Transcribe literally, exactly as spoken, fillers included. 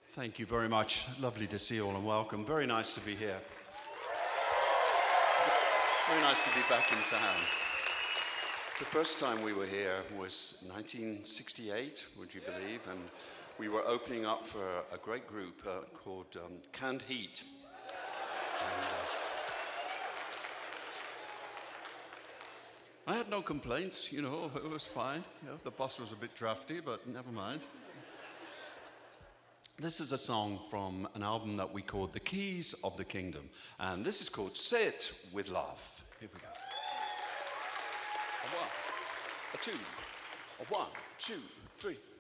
Thank you very much. Lovely to see you all and welcome. Very nice to be here. Very nice to be back in town. The first time we were here was nineteen sixty-eight, would you believe? And we were opening up for a great group uh, called um, Canned Heat. And, uh, I had no complaints, you know, it was fine. You know, the bus was a bit drafty, but never mind. This is a song from an album that we called The Keys of the Kingdom. And this is called Say It With Love. Here we go. A one, a two, a one, two, three.